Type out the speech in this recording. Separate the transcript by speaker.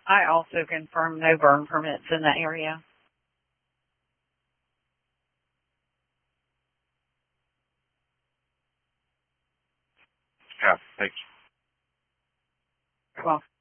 Speaker 1: I also confirm no burn permits in that area.
Speaker 2: Yeah, thanks.
Speaker 1: Well,